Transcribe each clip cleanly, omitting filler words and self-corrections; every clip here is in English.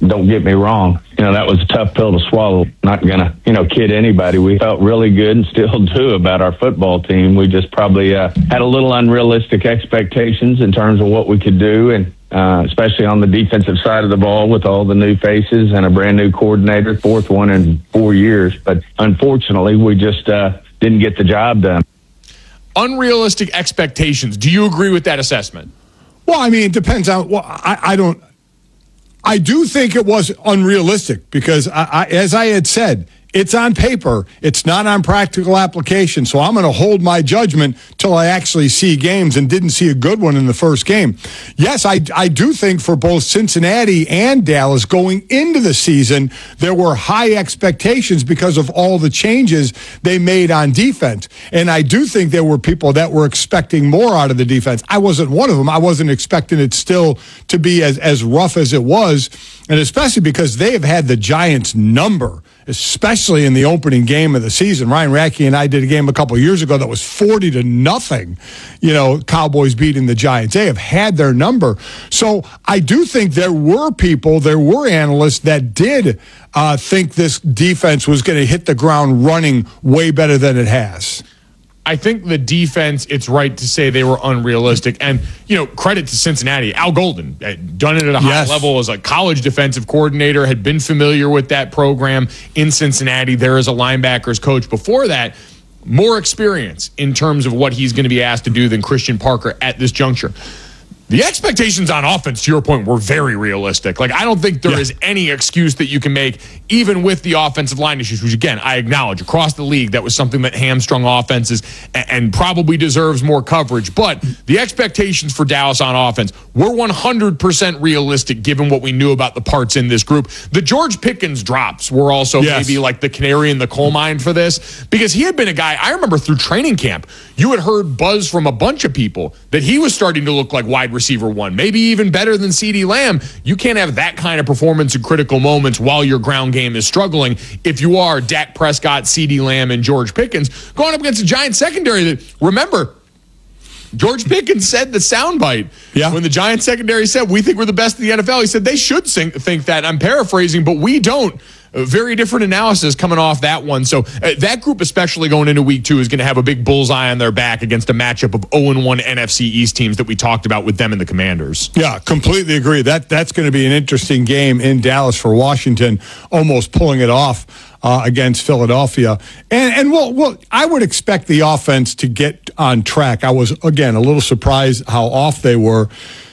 don't get me wrong. That was a tough pill to swallow. Not going to, kid anybody. We felt really good and still do about our football team. We just probably had a little unrealistic expectations in terms of what we could do, and especially on the defensive side of the ball with all the new faces and a brand new coordinator, fourth one in 4 years. But unfortunately, we just didn't get the job done. Unrealistic expectations. Do you agree with that assessment? Well, it depends on. Well, I do think it was unrealistic because, as I had said, it's on paper. It's not on practical application. So I'm going to hold my judgment till I actually see games, and didn't see a good one in the first game. Yes, I do think for both Cincinnati and Dallas going into the season, there were high expectations because of all the changes they made on defense. And I do think there were people that were expecting more out of the defense. I wasn't one of them. I wasn't expecting it still to be as rough as it was, and especially because they have had the Giants' number, especially in the opening game of the season. Ryan Radke and I did a game a couple of years ago that was 40-0, Cowboys beating the Giants. They have had their number. So I do think there were analysts that did think this defense was going to hit the ground running way better than it has. I think the defense, it's right to say they were unrealistic. And, credit to Cincinnati. Al Golden had done it at a high level as a college defensive coordinator, had been familiar with that program in Cincinnati. There as a linebackers coach before that. More experience in terms of what he's going to be asked to do than Christian Parker at this juncture. The expectations on offense, to your point, were very realistic. I don't think there is any excuse that you can make, even with the offensive line issues, which, again, I acknowledge across the league, that was something that hamstrung offenses and probably deserves more coverage. But the expectations for Dallas on offense were 100% realistic, given what we knew about the parts in this group. The George Pickens drops were also maybe like the canary in the coal mine for this, because he had been a guy, I remember through training camp, you had heard buzz from a bunch of people that he was starting to look like wide receiver one, maybe even better than CeeDee Lamb. You can't have that kind of performance in critical moments while your ground game is struggling if you are Dak Prescott, CeeDee Lamb, and George Pickens going up against a Giants secondary that, remember, George Pickens said the soundbite when the Giants secondary said, we think we're the best in the NFL. He said they should think that. I'm paraphrasing, but we don't. A very different analysis coming off that one. So that group, especially going into week 2, is going to have a big bullseye on their back against a matchup of 0-1 NFC East teams that we talked about with them and the Commanders. Yeah, completely agree. That's going to be an interesting game in Dallas for Washington, almost pulling it off against Philadelphia. And well, I would expect the offense to get on track. I was, again, a little surprised how off they were.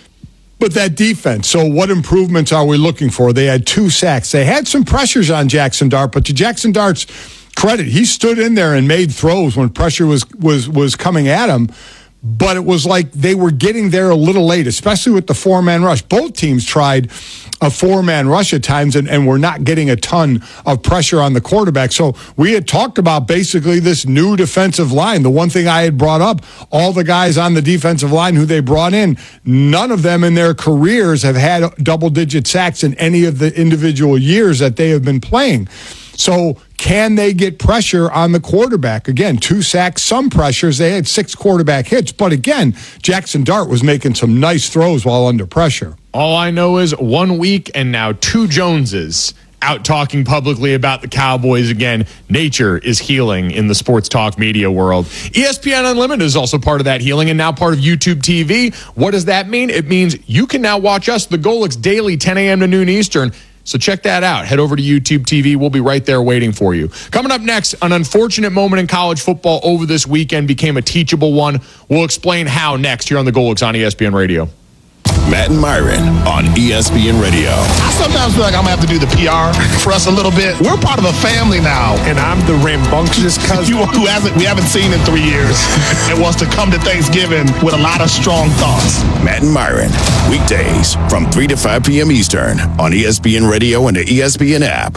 But that defense, so what improvements are we looking for? They had 2 sacks. They had some pressures on Jackson Dart, but to Jackson Dart's credit, he stood in there and made throws when pressure was coming at him. But it was like they were getting there a little late, especially with the 4-man rush. Both teams tried a 4-man rush at times and were not getting a ton of pressure on the quarterback. So we had talked about basically this new defensive line. The one thing I had brought up, all the guys on the defensive line who they brought in, none of them in their careers have had double-digit sacks in any of the individual years that they have been playing. So can they get pressure on the quarterback? Again, 2 sacks, some pressures. They had 6 quarterback hits. But again, Jackson Dart was making some nice throws while under pressure. All I know is 1 week and now 2 Joneses out talking publicly about the Cowboys again. Nature is healing in the sports talk media world. ESPN Unlimited is also part of that healing and now part of YouTube TV. What does that mean? It means you can now watch us, the Golics, daily, 10 a.m. to noon Eastern. So check that out. Head over to YouTube TV. We'll be right there waiting for you. Coming up next, an unfortunate moment in college football over this weekend became a teachable one. We'll explain how next here on the Golics on ESPN Radio. Matt and Myron on ESPN Radio. I sometimes feel like I'm going to have to do the PR for us a little bit. We're part of a family now. And I'm the rambunctious cousin we haven't seen in 3 years and wants to come to Thanksgiving with a lot of strong thoughts. Matt and Myron, weekdays from 3 to 5 p.m. Eastern on ESPN Radio and the ESPN app.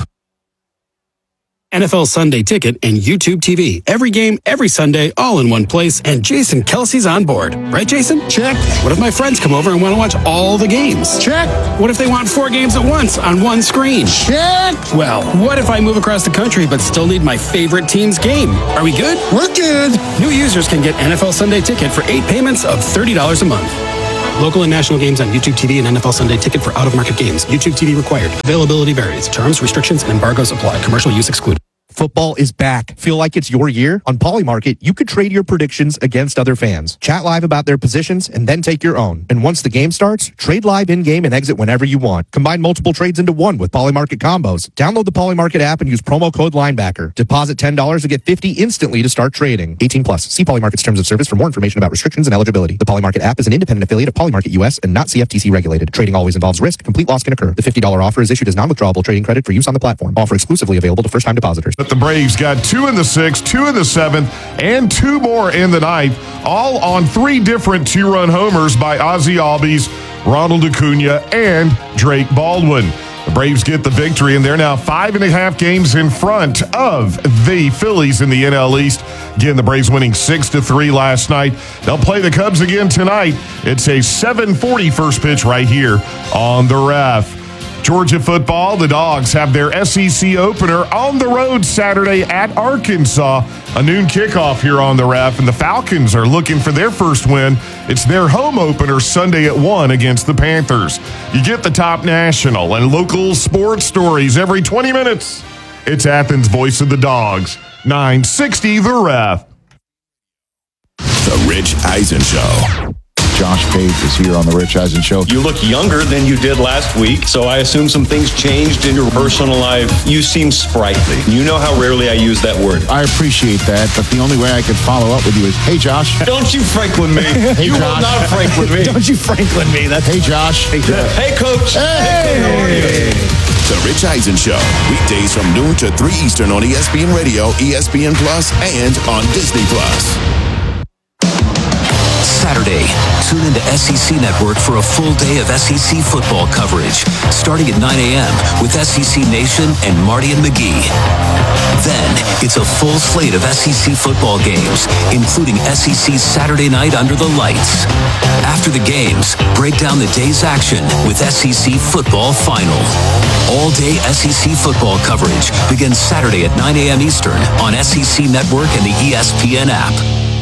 NFL Sunday Ticket and YouTube TV. Every game, every Sunday, all in one place. And Jason Kelsey's on board. Right, Jason? Check. What if my friends come over and want to watch all the games? Check. What if they want 4 games at once on one screen? Check. Well, what if I move across the country but still need my favorite team's game? Are we good? We're good. New users can get NFL Sunday Ticket for 8 payments of $30 a month. Local and national games on YouTube TV and NFL Sunday Ticket for out-of-market games. YouTube TV required. Availability varies. Terms, restrictions, and embargoes apply. Commercial use excluded. Football is back. Feel like it's your year? On Polymarket, you could trade your predictions against other fans. Chat live about their positions and then take your own. And once the game starts, trade live in-game and exit whenever you want. Combine multiple trades into one with Polymarket combos. Download the Polymarket app and use promo code linebacker. Deposit $10 to get $50 instantly to start trading. 18 plus. See Polymarket's terms of service for more information about restrictions and eligibility. The Polymarket app is an independent affiliate of Polymarket US and not CFTC regulated. Trading always involves risk. Complete loss can occur. The $50 offer is issued as non-withdrawable trading credit for use on the platform. Offer exclusively available to first-time depositors. But the Braves got 2 in the 6th, 2 in the 7th, and 2 more in the 9th, all on 3 different 2-run homers by Ozzie Albies, Ronald Acuna, and Drake Baldwin. The Braves get the victory, and they're now 5.5 games in front of the Phillies in the NL East. Again, the Braves winning 6-3 last night. They'll play the Cubs again tonight. It's a 7:40 first pitch right here on the Ref. Georgia football, the Dogs have their SEC opener on the road Saturday at Arkansas. A noon kickoff here on the Ref, and the Falcons are looking for their first win. It's their home opener Sunday at 1 against the Panthers. You get the top national and local sports stories every 20 minutes. It's Athens' Voice of the Dogs, 960 The Ref. The Rich Eisen Show. Josh Page is here on the Rich Eisen Show. You look younger than you did last week, so I assume some things changed in your personal life. You seem sprightly. You know how rarely I use that word. I appreciate that, but the only way I could follow up with you is, hey, Josh. Don't you Franklin me. Hey, you Josh. will not Franklin me. Don't you Franklin me. That's hey, Josh. Hey, Coach. Hey. The Rich Eisen Show. Weekdays from noon to 3 Eastern on ESPN Radio, ESPN Plus, and on Disney Plus. Saturday, tune into SEC Network for a full day of SEC football coverage, starting at 9 a.m. with SEC Nation and Marty and McGee. Then, it's a full slate of SEC football games, including SEC Saturday Night Under the Lights. After the games, break down the day's action with SEC Football Final. All-day SEC football coverage begins Saturday at 9 a.m. Eastern on SEC Network and the ESPN app.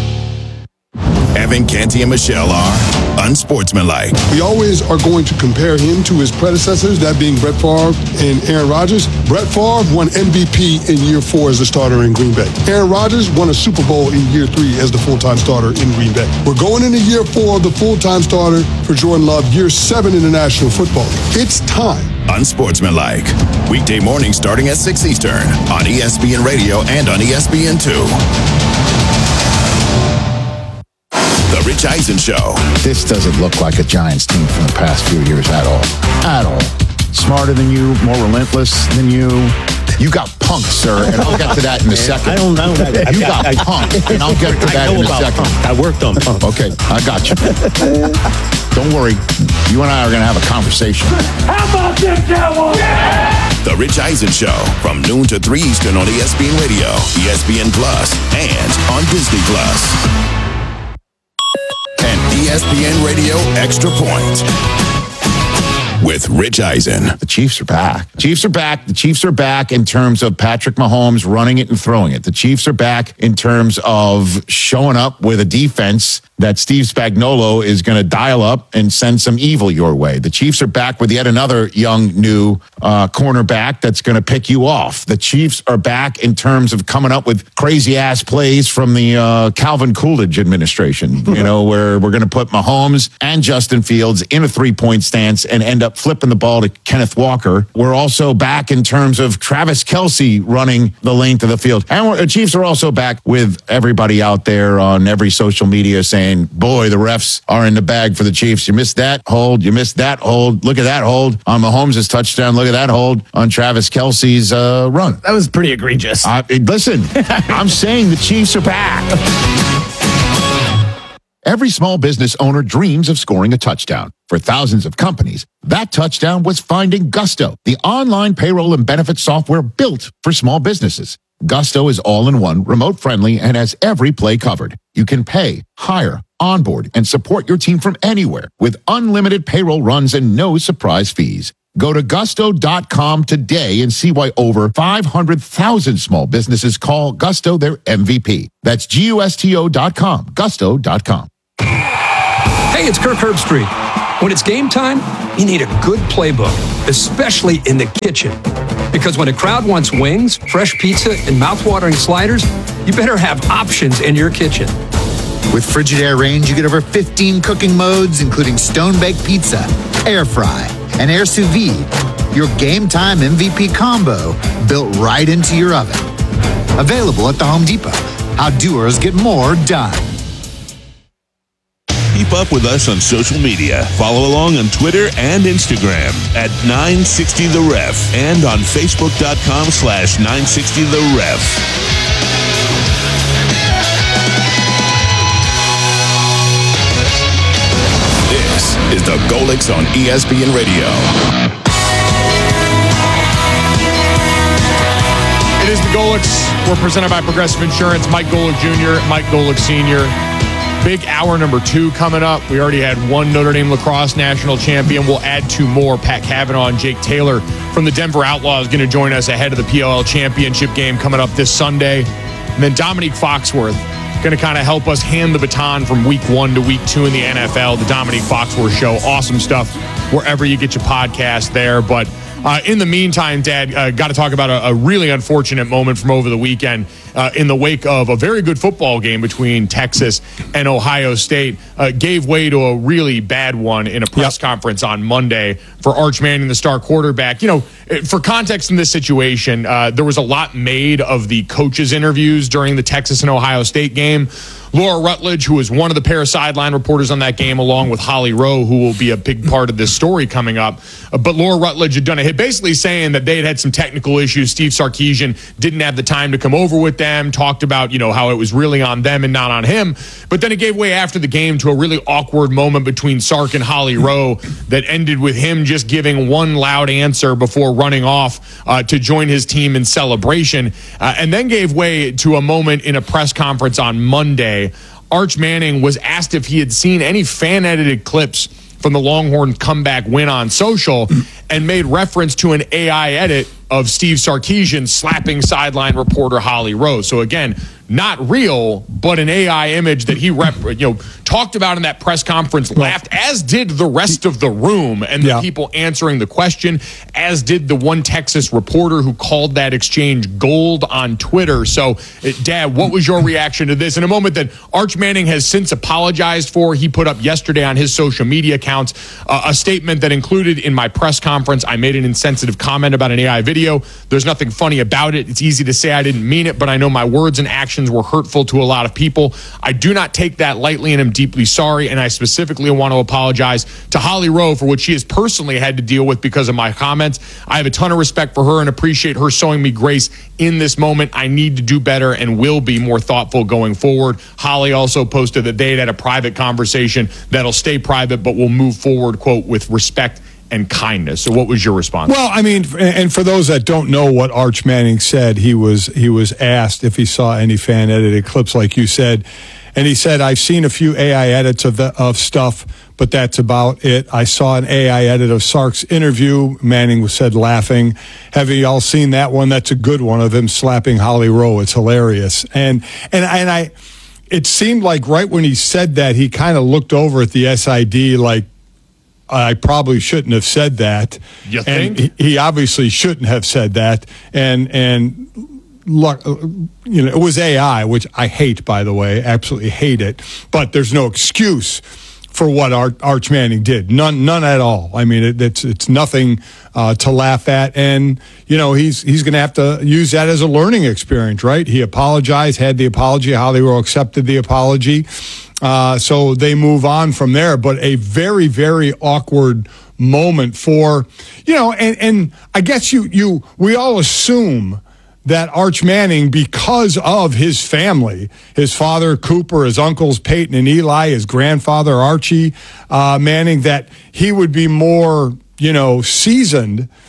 Evan Canty and Michelle are unsportsmanlike. We always are going to compare him to his predecessors, that being Brett Favre and Aaron Rodgers. Brett Favre won MVP in year 4 as a starter in Green Bay. Aaron Rodgers won a Super Bowl in year 3 as the full-time starter in Green Bay. We're going into year 4 of the full-time starter for Jordan Love, year 7 in the National Football League. It's time. Unsportsmanlike. Weekday mornings starting at 6 Eastern on ESPN Radio and on ESPN2. The Rich Eisen Show. This doesn't look like a Giants team from the past few years at all. At all. Smarter than you, more relentless than you. You got punked, sir, and I'll get to that in a second. I don't know that. You got punked, and I'll get to that in a second. Punk. I worked on punk. Okay, I got you. Don't worry. You and I are going to have a conversation. How about them Cowboys? Yeah! The Rich Eisen Show from noon to 3 Eastern on ESPN Radio, ESPN Plus, and on Disney Plus. And ESPN Radio Extra Point with Rich Eisen. The Chiefs are back. Chiefs are back. The Chiefs are back in terms of Patrick Mahomes running it and throwing it. The Chiefs are back in terms of showing up with a defense that Steve Spagnuolo is going to dial up and send some evil your way. The Chiefs are back with yet another young, new cornerback that's going to pick you off. The Chiefs are back in terms of coming up with crazy-ass plays from the Calvin Coolidge administration, you know, where we're going to put Mahomes and Justin Fields in a three-point stance and end up flipping the ball to Kenneth Walker. We're also back in terms of Travis Kelce running the length of the field. And the Chiefs are also back with everybody out there on every social media saying, boy, the refs are in the bag for the Chiefs. You missed that hold. You missed that hold. Look at that hold on Mahomes' touchdown. Look at that hold on Travis Kelce's run. That was pretty egregious. Listen, I'm saying the Chiefs are back. Every small business owner dreams of scoring a touchdown. For thousands of companies, that touchdown was finding Gusto, the online payroll and benefits software built for small businesses. Gusto is all-in-one, remote-friendly, and has every play covered. You can pay, hire, onboard, and support your team from anywhere with unlimited payroll runs and no surprise fees. Go to gusto.com today and see why over 500,000 small businesses call Gusto their MVP. That's gusto.com, gusto.com. Hey, Hey, it's Kirk Herbstreit. When it's game time, you need a good playbook, especially in the kitchen. Because when a crowd wants wings, fresh pizza, and mouthwatering sliders, you better have options in your kitchen. With Frigidaire Range, you get over 15 cooking modes, including stone-baked pizza, air fry, and air sous vide. Your game time MVP combo built right into your oven. Available at the Home Depot. How doers get more done. Keep up with us on social media. Follow along on Twitter and Instagram at 960TheRef and on Facebook.com/960TheRef. This is the Golics on ESPN Radio. It is the Golics. We're presented by Progressive Insurance. Mike Golic Jr., Mike Golic Sr. Big hour number 2 coming up. We already had one Notre Dame lacrosse national champion. We'll add 2 more. Pat Cavanaugh and Jake Taylor from the Denver Outlaws going to join us ahead of the PLL championship game coming up this Sunday. And then Dominique Foxworth going to kind of help us hand the baton from week 1 to week 2 in the NFL. The Dominique Foxworth Show. Awesome stuff wherever you get your podcast there. But in the meantime, Dad, got to talk about a really unfortunate moment from over the weekend in the wake of a very good football game between Texas and Ohio State. Gave way to a really bad one in a press conference on Monday for Arch Manning, the star quarterback. You know, for context in this situation, there was a lot made of the coaches' interviews during the Texas and Ohio State game. Laura Rutledge, who was one of the pair of sideline reporters on that game, along with Holly Rowe, who will be a big part of this story coming up. But Laura Rutledge had done a hit basically saying that they had some technical issues. Steve Sarkisian didn't have the time to come over with them, talked about, you know, how it was really on them and not on him. But then it gave way after the game to a really awkward moment between Sark and Holly Rowe that ended with him just giving one loud answer before running off to join his team in celebration, and then gave way to a moment in a press conference on Monday. Arch Manning was asked if he had seen any fan-edited clips from the Longhorn comeback win on social and made reference to an AI edit of Steve Sarkisian slapping sideline reporter Holly Rowe. So again, not real, but an AI image that he talked about in that press conference, laughed, as did the rest of the room and the people answering the question, as did the one Texas reporter who called that exchange gold on Twitter. So, Dad, what was your reaction to this? In a moment that Arch Manning has since apologized for, he put up yesterday on his social media accounts a statement that included, in my press conference, I made an insensitive comment about an AI video. There's nothing funny about it. It's easy to say I didn't mean it, but I know my words and actions were hurtful to a lot of people. I do not take that lightly and am deeply sorry, and I specifically want to apologize to Holly Rowe for what she has personally had to deal with because of my comments. I have a ton of respect for her and appreciate her showing me grace in this moment. I need to do better and will be more thoughtful going forward. Holly also posted that they had a private conversation that'll stay private but will move forward, quote, with respect and kindness. So what was your response? Well, I mean, and for those that don't know what Arch Manning said, he was asked if he saw any fan-edited clips, like you said, and he said, I've seen a few AI edits of stuff, but that's about it. I saw an AI edit of Sark's interview. Manning said, laughing. Have you all seen that one? That's a good one of him slapping Holly Rowe. It's hilarious. And I, it seemed like right when he said that, he kind of looked over at the SID like, I probably shouldn't have said that. You think? And he obviously shouldn't have said that. And look, you know, it was AI, which I hate, by the way, absolutely hate it. But there's no excuse for what Arch Manning did. None at all. I mean, it's nothing to laugh at. And, you know, he's going to have to use that as a learning experience, right? He apologized, had the apology. Holly Rowe accepted the apology. So they move on from there. But a very, very awkward moment for, you know, and I guess we all assume that Arch Manning, because of his family, his father, Cooper, his uncles, Peyton and Eli, his grandfather, Archie Manning, that he would be more, you know, seasoned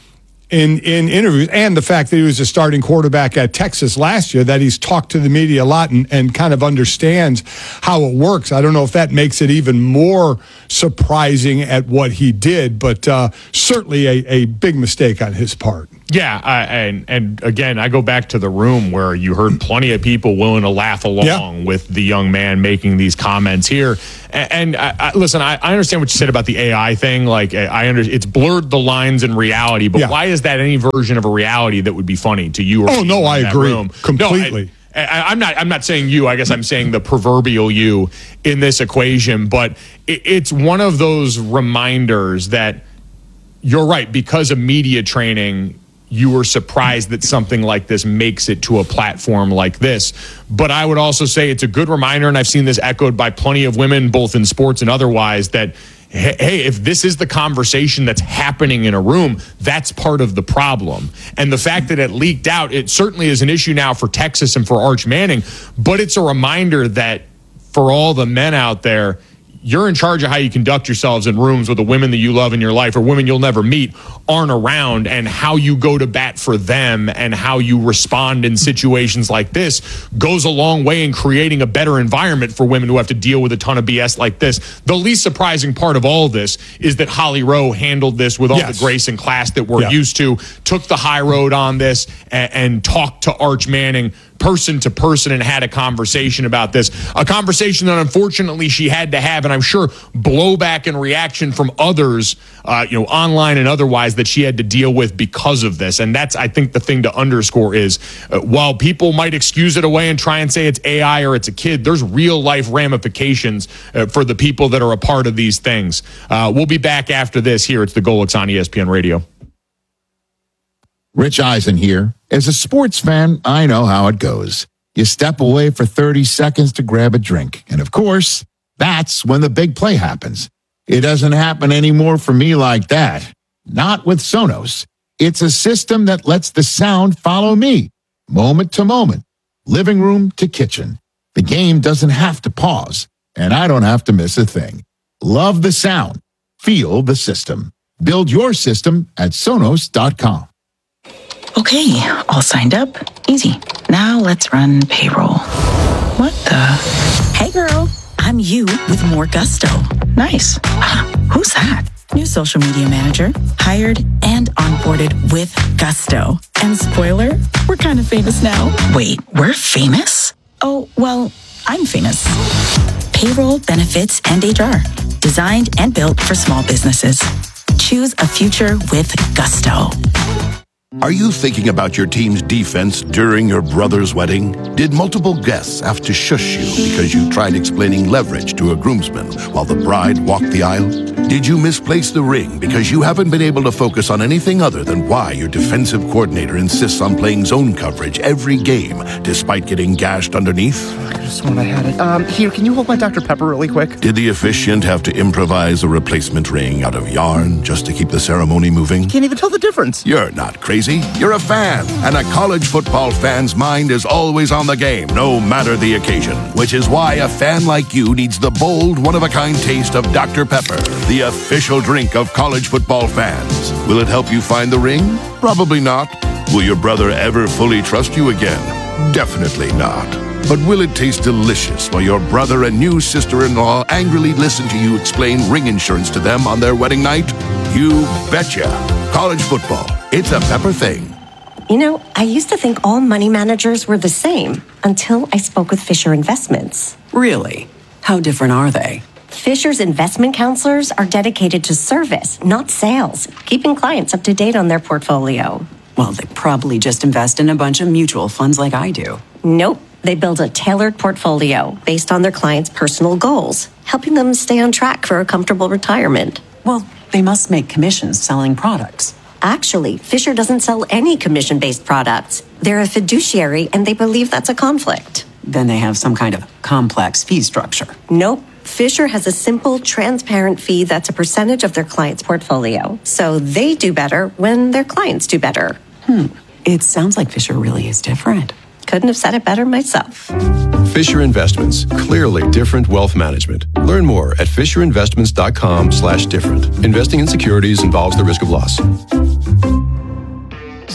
in interviews, and the fact that he was a starting quarterback at Texas last year, that he's talked to the media a lot and kind of understands how it works. I don't know if that makes it even more surprising at what he did, but certainly a big mistake on his part. Yeah, and again, I go back to the room where you heard plenty of people willing to laugh along with the young man making these comments here. And listen, I understand what you said about the AI thing. Like, it's blurred the lines in reality, but why is that any version of a reality that would be funny to you? Or I agree completely. No, I'm not saying you. I guess I'm saying the proverbial you in this equation. But it's one of those reminders that you're right, because of media training, you were surprised that something like this makes it to a platform like this. But I would also say it's a good reminder, and I've seen this echoed by plenty of women, both in sports and otherwise, that, hey, if this is the conversation that's happening in a room, that's part of the problem. And the fact that it leaked out, it certainly is an issue now for Texas and for Arch Manning, but it's a reminder that for all the men out there, you're in charge of how you conduct yourselves in rooms where the women that you love in your life or women you'll never meet aren't around, and how you go to bat for them and how you respond in situations like this goes a long way in creating a better environment for women who have to deal with a ton of BS like this. The least surprising part of all of this is that Holly Rowe handled this with all the grace and class that we're used to, took the high road on this and talked to Arch Manning person to person and had a conversation about this, a conversation that unfortunately she had to have, and I'm sure blowback and reaction from others, online and otherwise, that she had to deal with because of this. And that's, I think, the thing to underscore is while people might excuse it away and try and say it's AI or it's a kid, there's real life ramifications for the people that are a part of these things. We'll be back after this. Here, it's the Golix on ESPN Radio. Rich Eisen here. As a sports fan, I know how it goes. You step away for 30 seconds to grab a drink. And of course, that's when the big play happens. It doesn't happen anymore for me like that. Not with Sonos. It's a system that lets the sound follow me, moment to moment, living room to kitchen. The game doesn't have to pause, and I don't have to miss a thing. Love the sound. Feel the system. Build your system at Sonos.com. Okay, all signed up. Easy. Now let's run payroll. What the? Hey girl, I'm you with more gusto. Nice. Who's that? New social media manager, hired and onboarded with gusto. And spoiler, we're kind of famous now. Wait, we're famous? Oh, well, I'm famous. Payroll, benefits, and HR. Designed and built for small businesses. Choose a future with gusto. Are you thinking about your team's defense during your brother's wedding? Did multiple guests have to shush you because you tried explaining leverage to a groomsman while the bride walked the aisle? Did you misplace the ring because you haven't been able to focus on anything other than why your defensive coordinator insists on playing zone coverage every game despite getting gashed underneath? I could have sworn I had it. Here, can you hold my Dr. Pepper really quick? Did the officiant have to improvise a replacement ring out of yarn just to keep the ceremony moving? Can't even tell the difference. You're not crazy. You're a fan, and a college football fan's mind is always on the game, no matter the occasion. Which is why a fan like you needs the bold, one-of-a-kind taste of Dr. Pepper, the official drink of college football fans. Will it help you find the ring? Probably not. Will your brother ever fully trust you again? Definitely not. But will it taste delicious while your brother and new sister-in-law angrily listen to you explain ring insurance to them on their wedding night? You betcha. College football. It's a Pepper thing. You know, I used to think all money managers were the same until I spoke with Fisher Investments. Really? How different are they? Fisher's investment counselors are dedicated to service, not sales, keeping clients up to date on their portfolio. Well, they probably just invest in a bunch of mutual funds like I do. Nope. They build a tailored portfolio based on their clients' personal goals, helping them stay on track for a comfortable retirement. Well, they must make commissions selling products. Actually, Fisher doesn't sell any commission-based products. They're a fiduciary, and they believe that's a conflict. Then they have some kind of complex fee structure. Nope. Fisher has a simple, transparent fee that's a percentage of their client's portfolio. So they do better when their clients do better. It sounds like Fisher really is different. Couldn't have said it better myself. Fisher Investments. Clearly different wealth management. Learn more at FisherInvestments.com/different. Investing in securities involves the risk of loss.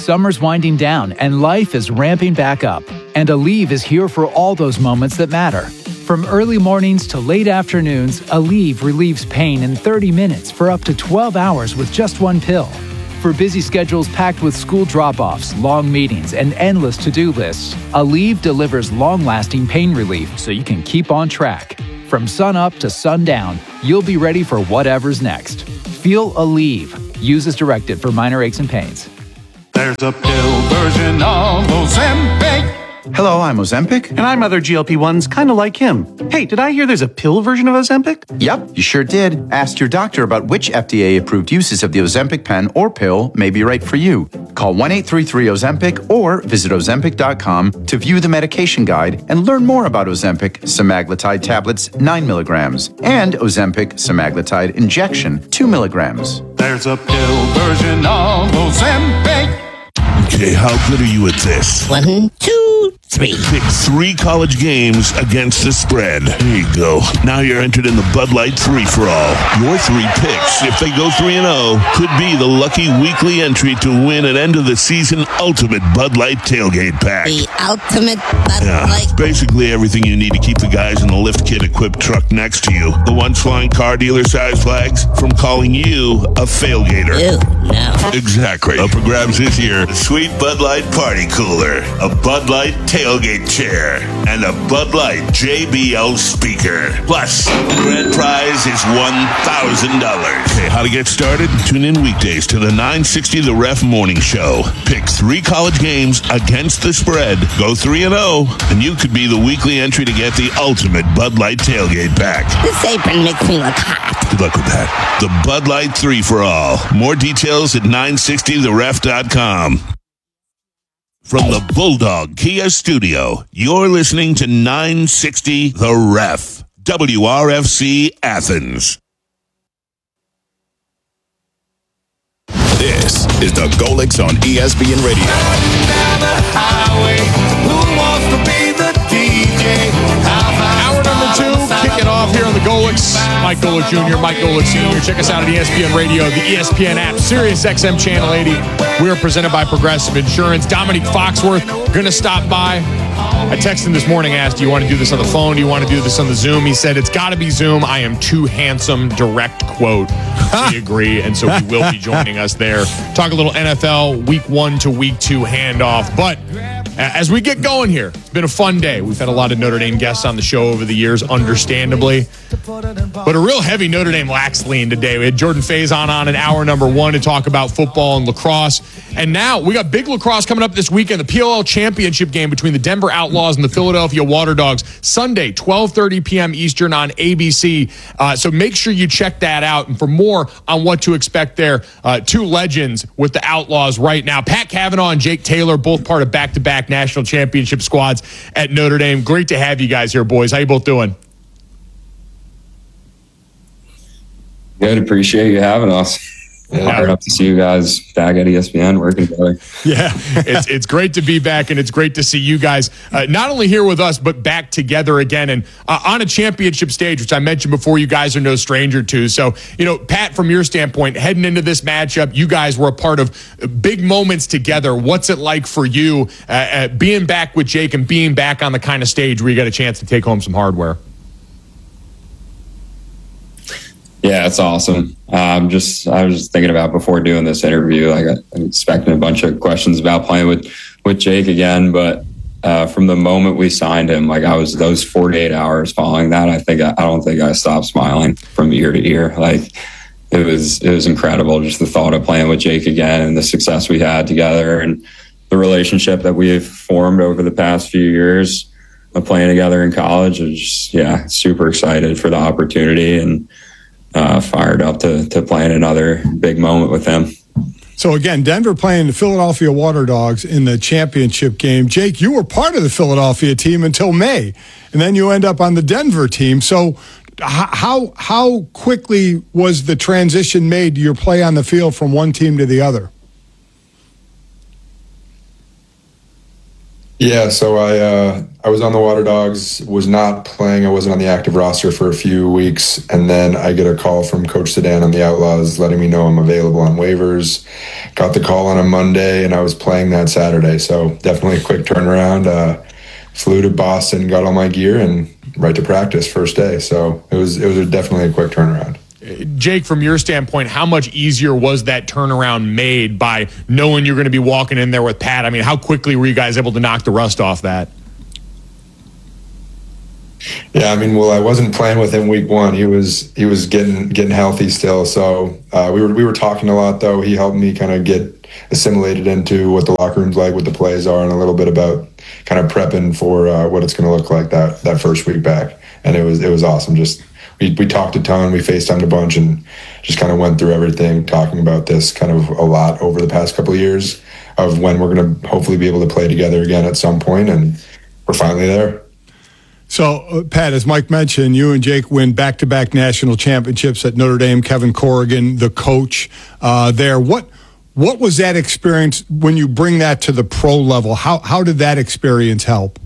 Summer's winding down and life is ramping back up. And Aleve is here for all those moments that matter. From early mornings to late afternoons, Aleve relieves pain in 30 minutes for up to 12 hours with just one pill. For busy schedules packed with school drop-offs, long meetings, and endless to-do lists, Aleve delivers long-lasting pain relief so you can keep on track. From sun up to sundown, you'll be ready for whatever's next. Feel Aleve. Use as directed for minor aches and pains. There's a pill version of Ozempic. Hello, I'm Ozempic. And I'm other GLP-1s kind of like him. Hey, did I hear there's a pill version of Ozempic? Yep, you sure did. Ask your doctor about which FDA-approved uses of the Ozempic pen or pill may be right for you. Call 1-833-OZEMPIC or visit Ozempic.com to view the medication guide and learn more about Ozempic semaglutide tablets 9 milligrams and Ozempic semaglutide injection 2 milligrams. There's a pill version of Ozempic. Okay, how good are you at this? 1, 2, 3. Pick 3 college games against the spread. There you go. Now you're entered in the Bud Light 3-for-all. Your 3 picks, if they go 3-0, could be the lucky weekly entry to win an end-of-the-season ultimate Bud Light tailgate pack. The ultimate Bud Light. Basically everything you need to keep the guys in the lift kit equipped truck next to you. The ones flying car dealer-sized flags from calling you a failgater. Ew, no. Exactly. Up for grabs this year, sweet Bud Light party cooler, a Bud Light tailgate chair, and a Bud Light JBL speaker. Plus, the grand prize is $1,000. Okay, how to get started? Tune in weekdays to the 960 The Ref Morning Show. Pick 3 college games against the spread. Go 3-0, and you could be the weekly entry to get the ultimate Bud Light tailgate pack. This apron makes me look hot. Good luck with that. The Bud Light 3-for-all. More details at 960theref.com. From the Bulldog Kia Studio, you're listening to 960 The Ref, WRFC Athens. This is the Golix on ESPN Radio. Hour number 2, kicking off here on the Golix. Mike Golick Jr., Mike Golick Sr. Check us out at ESPN Radio, the ESPN app, Sirius XM Channel 80. We are presented by Progressive Insurance. Dominique Foxworth going to stop by. I texted him this morning, asked, do you want to do this on the phone? Do you want to do this on the Zoom? He said, it's got to be Zoom. I am too handsome. Direct quote. We agree, and so he will be joining us there. Talk a little NFL Week 1 to Week 2 handoff. But as we get going here, it's been a fun day. We've had a lot of Notre Dame guests on the show over the years, understandably. But a real heavy Notre Dame lax lean today. We had Jordan Faison on in hour number 1 to talk about football and lacrosse. And now we got big lacrosse coming up this weekend, the PLL championship game between the Denver Outlaws and the Philadelphia Water Dogs, Sunday, 12:30 p.m. Eastern on ABC. So make sure you check that out. And for more on what to expect there, 2 legends with the Outlaws right now. Pat Cavanaugh and Jake Taylor, both part of back-to-back national championship squads at Notre Dame. Great to have you guys here, boys. How you both doing? Good. Appreciate you having us. Fired up to see you guys back at ESPN working together. Yeah, it's great to be back, and it's great to see you guys not only here with us, but back together again and on a championship stage, which I mentioned before, you guys are no stranger to. So, Pat, from your standpoint, heading into this matchup, you guys were a part of big moments together. What's it like for you being back with Jake and being back on the kind of stage where you got a chance to take home some hardware? Yeah, it's awesome. I was just thinking about before doing this interview, I'm expecting a bunch of questions about playing with Jake again, but from the moment we signed him, I was those 48 hours following that, I don't think I stopped smiling from ear to ear. It was incredible, just the thought of playing with Jake again and the success we had together and the relationship that we've formed over the past few years of playing together in college. I was just, super excited for the opportunity and fired up to play in another big moment with him. So again, Denver playing the Philadelphia Water Dogs in the championship game. Jake, you were part of the Philadelphia team until May, and then you end up on the Denver team. So how quickly was the transition made to your play on the field from one team to the other? Yeah, so I was on the Water Dogs, was not playing. I wasn't on the active roster for a few weeks, and then I get a call from Coach Sedan on the Outlaws letting me know I'm available on waivers. Got the call on a Monday, and I was playing that Saturday, so definitely a quick turnaround. Flew to Boston, got all my gear, and right to practice first day. So it was definitely a quick turnaround. Jake, from your standpoint, how much easier was that turnaround made by knowing you're going to be walking in there with Pat? I mean, how quickly were you guys able to knock the rust off that? Yeah, I mean, well, I wasn't playing with him week one. He was getting healthy still. So we were talking a lot, though. He helped me kind of get assimilated into what the locker room's like, what the plays are, and a little bit about kind of prepping for what it's going to look like that first week back. And it was awesome. Just we talked a ton, we FaceTimed a bunch, and just kind of went through everything, talking about this kind of a lot over the past couple of years of when we're going to hopefully be able to play together again at some point, and we're finally there. So, Pat, as Mike mentioned, you and Jake win back-to-back national championships at Notre Dame. Kevin Corrigan, the coach there. What was that experience when you bring that to the pro level? How did that experience help?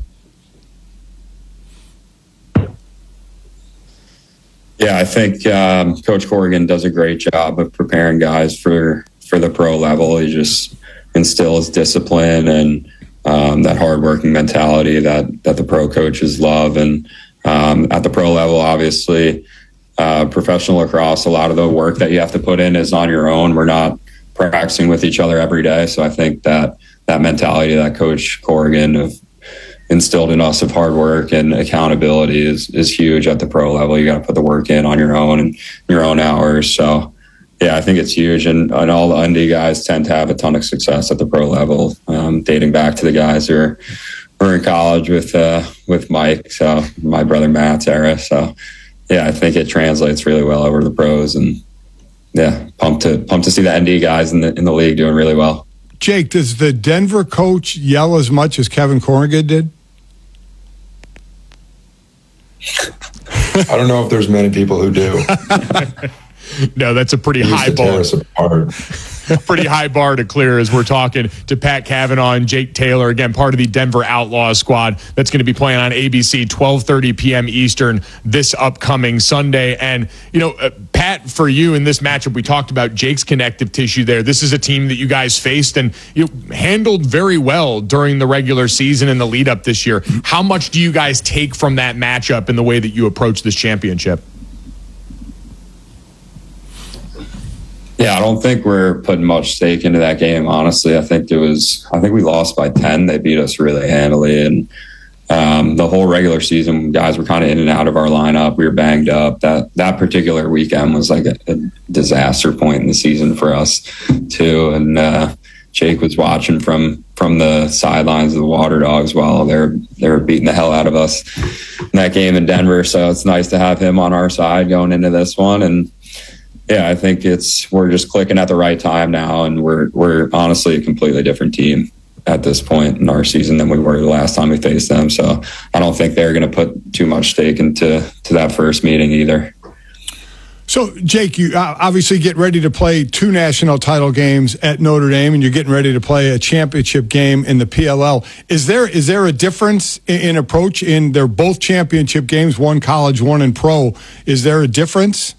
Yeah, I think Coach Corrigan does a great job of preparing guys for the pro level. He just instills discipline and that hardworking mentality that the pro coaches love. And at the pro level, obviously, professional lacrosse, a lot of the work that you have to put in is on your own. We're not practicing with each other every day. So I think that mentality that Coach Corrigan instilled in us of hard work and accountability is huge at the pro level. You got to put the work in on your own and your own hours. So yeah, I think it's huge. And all the Undy guys tend to have a ton of success at the pro level, dating back to the guys who were in college with Mike, so my brother Matt's era. So yeah, I think it translates really well over to the pros, and yeah, pumped to see the ND guys in the league doing really well. Jake, does the Denver coach yell as much as Kevin Corrigan did? I don't know if there's many people who do. No, that's a pretty high bar. Pretty high bar to clear as we're talking to Pat Cavanaugh and Jake Taylor, again, part of the Denver Outlaws squad that's going to be playing on ABC 12:30 p.m. Eastern this upcoming Sunday. And, Pat, for you in this matchup, we talked about Jake's connective tissue there. This is a team that you guys faced and handled very well during the regular season and the lead up this year. How much do you guys take from that matchup in the way that you approach this championship? Yeah, I don't think we're putting much stake into that game, honestly. I think we lost by 10. They beat us really handily. And the whole regular season, guys were kind of in and out of our lineup. We were banged up. That particular weekend was like a disaster point in the season for us, too. And Jake was watching from the sidelines of the Water Dogs while they were beating the hell out of us in that game in Denver. So it's nice to have him on our side going into this one. And yeah, I think we're just clicking at the right time now, and we're honestly a completely different team at this point in our season than we were the last time we faced them. So I don't think they're going to put too much stake into that first meeting either. So, Jake, you obviously get ready to play 2 national title games at Notre Dame, and you're getting ready to play a championship game in the PLL. Is there a difference in approach? They're both championship games, one college, one in pro. Is there a difference?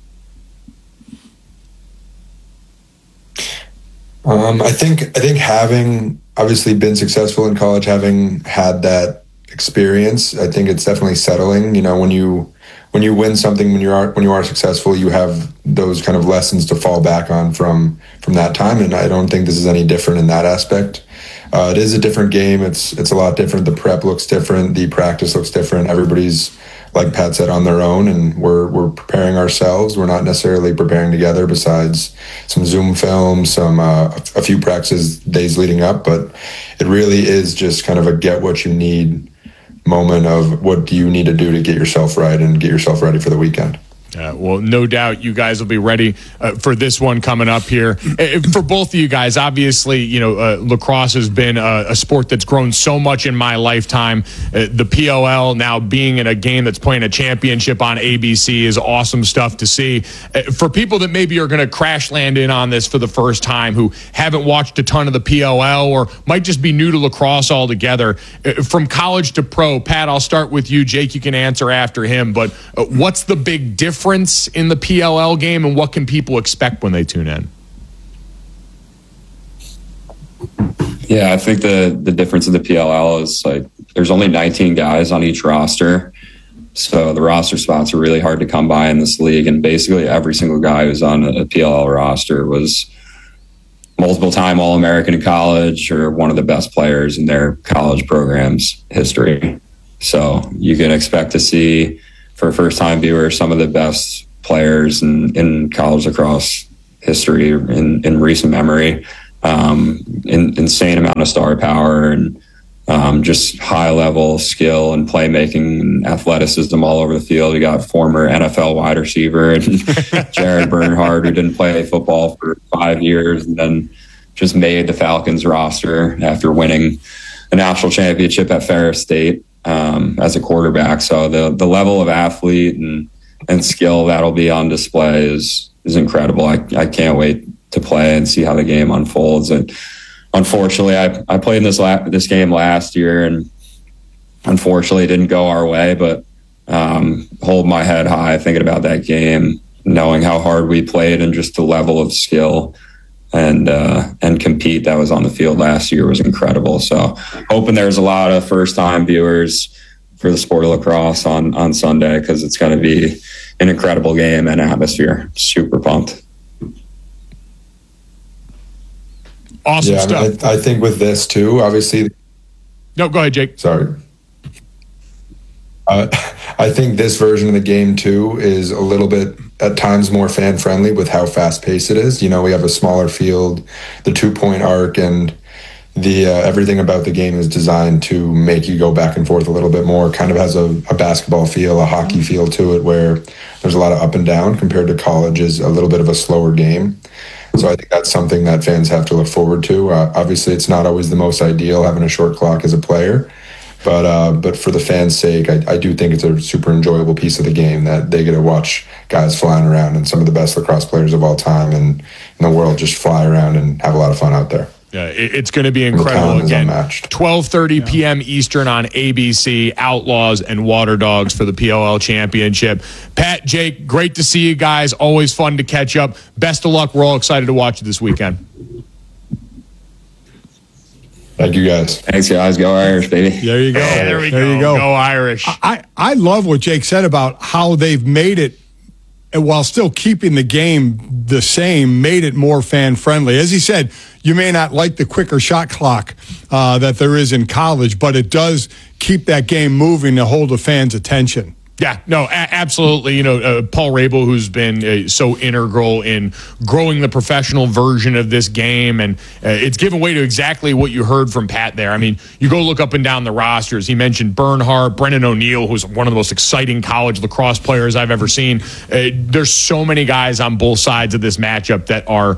I think having obviously been successful in college, having had that experience, I think it's definitely settling. When you win something, when you are successful, you have those kind of lessons to fall back on from that time. And I don't think this is any different in that aspect. It is a different game. It's a lot different. The prep looks different. The practice looks different. Everybody's, like Pat said, on their own, and we're preparing ourselves. We're not necessarily preparing together besides some Zoom film, some a few practice days leading up, but it really is just kind of a get what you need moment of what do you need to do to get yourself right and get yourself ready for the weekend. Well, no doubt you guys will be ready for this one coming up here. For both of you guys, obviously, lacrosse has been a sport that's grown so much in my lifetime. The PLL now being in a game that's playing a championship on ABC is awesome stuff to see. For people that maybe are going to crash land in on this for the first time, who haven't watched a ton of the PLL or might just be new to lacrosse altogether, from college to pro, Pat, I'll start with you. Jake, you can answer after him, but what's the big difference in the PLL game, and what can people expect when they tune in? Yeah, I think the difference in the PLL is like there's only 19 guys on each roster. So the roster spots are really hard to come by in this league. And basically every single guy who's on a PLL roster was multiple time All-American in college or one of the best players in their college program's history. So you can expect to see, for first-time viewers, some of the best players in college lacrosse history in recent memory. Insane amount of star power and just high-level skill and playmaking and athleticism all over the field. You got former NFL wide receiver and Jared Bernhardt, who didn't play football for 5 years and then just made the Falcons roster after winning a national championship at Ferris State as a quarterback. So the level of athlete and skill that'll be on display is incredible. I can't wait to play and see how the game unfolds. And unfortunately, I played in this game last year, and unfortunately it didn't go our way, but hold my head high thinking about that game, knowing how hard we played and just the level of skill and compete that was on the field last year was incredible. So hoping there's a lot of first-time viewers for the sport of lacrosse on Sunday, because it's going to be an incredible game and atmosphere. Super pumped. Awesome stuff. I think with this too, obviously. No, go ahead, Jake. Sorry. I think this version of the game too is a little bit at times more fan friendly with how fast paced it is. We have a smaller field, the 2-point arc, and the everything about the game is designed to make you go back and forth a little bit more. Kind of has a basketball feel, a hockey feel to it, where there's a lot of up and down compared to college is a little bit of a slower game. So I think that's something that fans have to look forward to. Obviously, it's not always the most ideal having a short clock as a player, but for the fans' sake, I do think it's a super enjoyable piece of the game that they get to watch guys flying around and some of the best lacrosse players of all time and in the world just fly around and have a lot of fun out there. Yeah, it's going to be incredible. Again, 12:30 p.m. Eastern on ABC, Outlaws and Water Dogs for the PLL Championship. Pat, Jake, great to see you guys. Always fun to catch up. Best of luck. We're all excited to watch it this weekend. Thank you, guys. Thanks, guys. Go Irish, baby. There you go. Hey, there we go. Go Irish. I love what Jake said about how they've made it, while still keeping the game the same, made it more fan-friendly. As he said, you may not like the quicker shot clock that there is in college, but it does keep that game moving to hold the fans' attention. Yeah, no, absolutely. Paul Rabel, who's been so integral in growing the professional version of this game, and it's given way to exactly what you heard from Pat there. I mean, you go look up and down the rosters. He mentioned Bernhardt, Brennan O'Neill, who's one of the most exciting college lacrosse players I've ever seen. There's so many guys on both sides of this matchup that are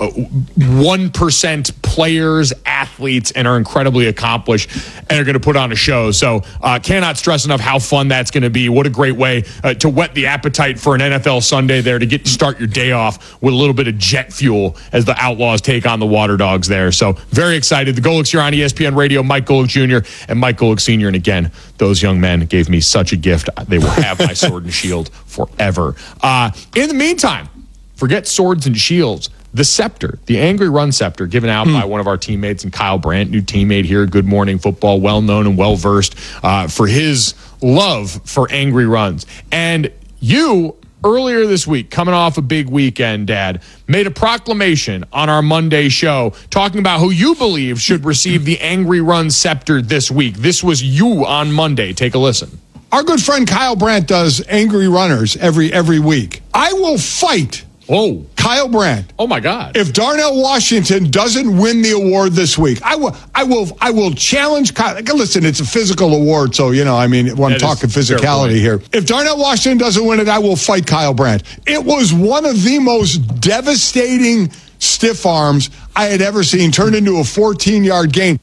1% players, athletes, and are incredibly accomplished and are going to put on a show. So cannot stress enough how fun that's going to be. What a great way to whet the appetite for an NFL Sunday there, to start your day off with a little bit of jet fuel as the Outlaws take on the Water Dogs there. So very excited. The Golics here on ESPN Radio, Mike Golic Jr. and Mike Golic Sr. And again, those young men gave me such a gift. They will have my sword and shield forever. In the meantime, forget swords and shields. The scepter, the Angry Run scepter, given out by one of our teammates, and Kyle Brandt, new teammate here, Good Morning Football, well-known and well-versed for his love for Angry Runs. And you, earlier this week, coming off a big weekend, Dad, made a proclamation on our Monday show talking about who you believe should receive the Angry Run scepter this week. This was you on Monday. Take a listen. Our good friend Kyle Brandt does Angry Runners every week. I will fight Kyle Brandt. Oh my God! If Darnell Washington doesn't win the award this week, I will challenge Kyle. Listen, it's a physical award, so when I'm talking physicality here. If Darnell Washington doesn't win it, I will fight Kyle Brandt. It was one of the most devastating stiff arms I had ever seen, turned into a 14-yard gain.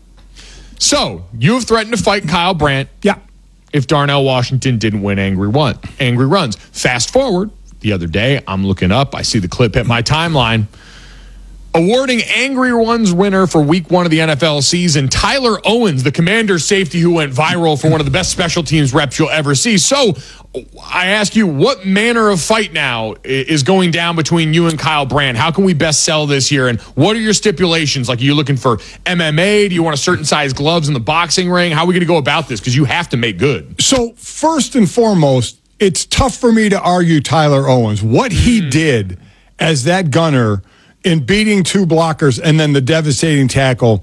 So you have threatened to fight Kyle Brandt. Yeah. If Darnell Washington didn't win Angry Runs. Fast forward. The other day, I'm looking up. I see the clip hit my timeline. Awarding Angry Runs winner for week 1 of the NFL season, Tyler Owens, the Commander's safety who went viral for one of the best special teams reps you'll ever see. So I ask you, what manner of fight now is going down between you and Kyle Brandt? How can we best sell this here? And what are your stipulations? Like, are you looking for MMA? Do you want a certain size gloves in the boxing ring? How are we going to go about this? Because you have to make good. So first and foremost, it's tough for me to argue Tyler Owens. What he did as that gunner in beating 2 blockers and then the devastating tackle,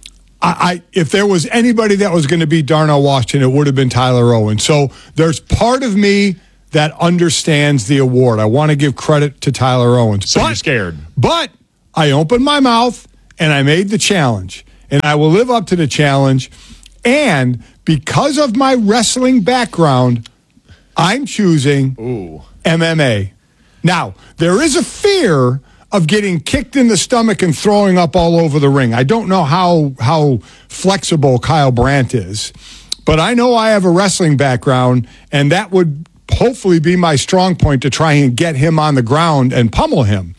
if there was anybody that was going to beat Darnell Washington, it would have been Tyler Owens. So there's part of me that understands the award. I want to give credit to Tyler Owens. So you're scared. But I opened my mouth and I made the challenge. And I will live up to the challenge. And because of my wrestling background, I'm choosing MMA. Now, there is a fear of getting kicked in the stomach and throwing up all over the ring. I don't know how flexible Kyle Brandt is, but I know I have a wrestling background, and that would hopefully be my strong point to try and get him on the ground and pummel him.